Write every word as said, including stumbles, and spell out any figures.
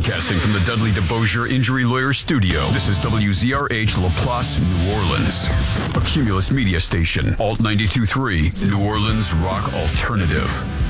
Broadcasting from the Dudley DeBosier Injury Lawyer Studio, this is W Z R H LaPlace, New Orleans. A Cumulus Media Station, Alt ninety-two point three, New Orleans Rock Alternative.